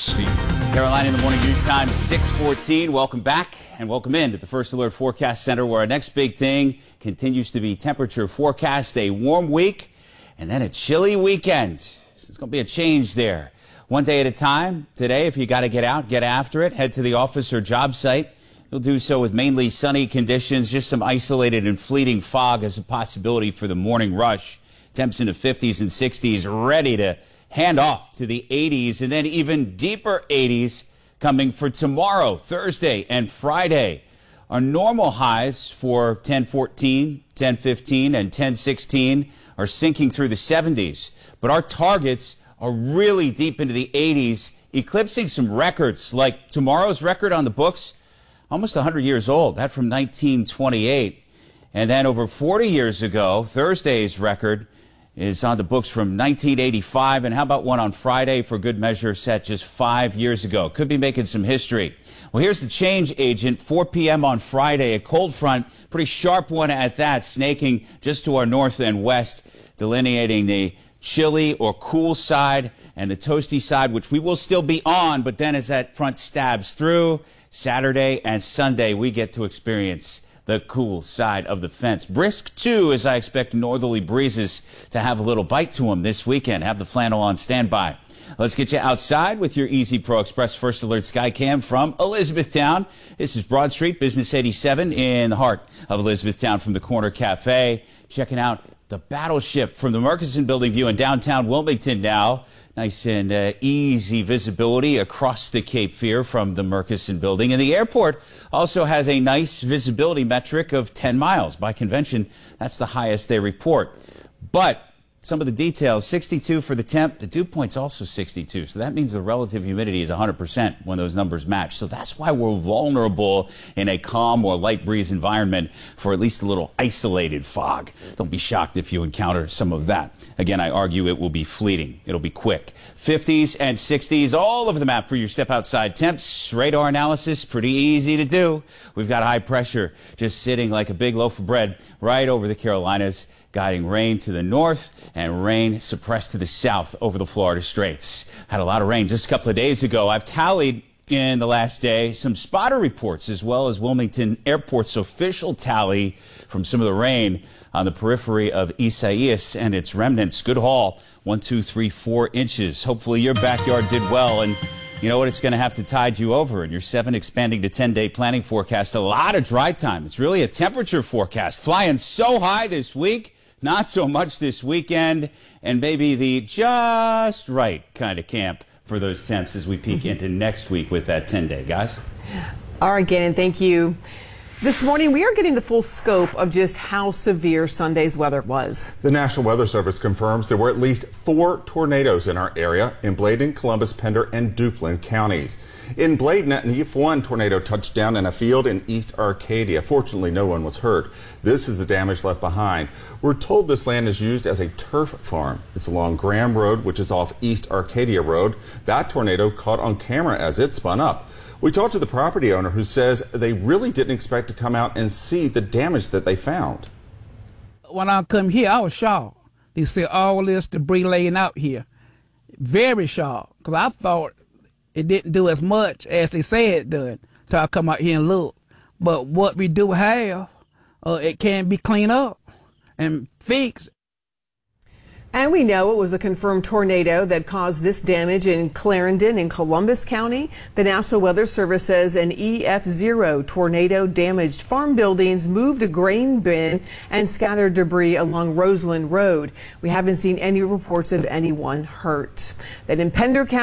Carolina in the Morning News Time, 6:14. Welcome back and welcome in to the First Alert Forecast Center, where our next big thing continues to be temperature forecast. A warm week and then a chilly weekend. It's going to be a change there. One day at a time. Today, if you got to get out, get after it. Head to the office or job site. You'll do so with mainly sunny conditions. Just some isolated and fleeting fog as a possibility for the morning rush. Temps in the 50s and 60s, ready to hand off to the 80s, and then even deeper 80s coming for tomorrow, Thursday and Friday. Our normal highs for 10-14, 10-15, and 10-16 are sinking through the 70s. But our targets are really deep into the 80s, eclipsing some records, like tomorrow's record on the books, almost 100 years old, that from 1928. And then over 40 years ago, Thursday's record is on the books from 1985. And how about one on Friday, for good measure, set just 5 years ago? Could be making some history. Well, here's the change agent. 4 p.m. on Friday, a cold front, pretty sharp one at that, snaking just to our north and west, delineating the chilly or cool side and the toasty side, which we will still be on. But then as that front stabs through, Saturday and Sunday, we get to experience the cool side of the fence. Brisk, too, as I expect northerly breezes to have a little bite to them this weekend. Have the flannel on standby. Let's get you outside with your Easy Pro Express First Alert Skycam from Elizabethtown. This is Broad Street, Business 87, in the heart of Elizabethtown from the Corner Cafe. Checking out the Battleship from the Murchison Building view in downtown Wilmington now. Nice and easy visibility across the Cape Fear from the Murchison Building. And the airport also has a nice visibility metric of 10 miles. By convention, that's the highest they report. But some of the details, 62 for the temp. The dew point's also 62. So that means the relative humidity is 100% when those numbers match. So that's why we're vulnerable in a calm or light breeze environment for at least a little isolated fog. Don't be shocked if you encounter some of that. Again, I argue it will be fleeting. It'll be quick. 50s and 60s all over the map for your step outside temps. Radar analysis, pretty easy to do. We've got high pressure just sitting like a big loaf of bread right over the Carolinas, guiding rain to the north and rain suppressed to the south over the Florida Straits. Had a lot of rain just a couple of days ago. I've tallied in the last day some spotter reports, as well as Wilmington Airport's official tally from some of the rain on the periphery of Isaias and its remnants. Good haul, 1, 2, 3, 4 inches. Hopefully your backyard did well, and you know what? It's going to have to tide you over. In your 7 expanding to 10-day planning forecast, a lot of dry time. It's really a temperature forecast. Flying so high this week, not so much this weekend, and maybe the just right kind of camp for those temps as we peek into next week with that 10-day, guys. All right, Gannon, thank you. This morning, we are getting the full scope of just how severe Sunday's weather was. The National Weather Service confirms there were at least 4 tornadoes in our area in Bladen, Columbus, Pender, and Duplin counties. In Bladen, an EF1 tornado touched down in a field in East Arcadia. Fortunately, no one was hurt. This is the damage left behind. We're told this land is used as a turf farm. It's along Graham Road, which is off East Arcadia Road. That tornado caught on camera as it spun up. We talked to the property owner, who says they really didn't expect to come out and see the damage that they found. When I come here, I was shocked. They see all this debris laying out here. Very shocked, because I thought it didn't do as much as they said it done till I come out here and look. But what we do have, it can be cleaned up and fixed. And we know it was a confirmed tornado that caused this damage in Clarendon in Columbus County. The National Weather Service says an EF0 tornado damaged farm buildings, moved a grain bin, and scattered debris along Roseland Road. We haven't seen any reports of anyone hurt. That in Pender County,